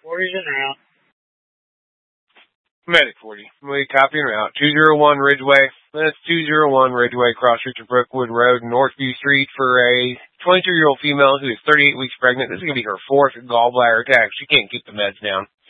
40's en route. Medic 40. We copy and route. 201 Ridgeway. That's 201 Ridgeway, cross Richard Brookwood Road, Northview Street for a 22-year-old female who is 38 weeks pregnant. This is going to be her fourth gallbladder attack. She can't keep the meds down.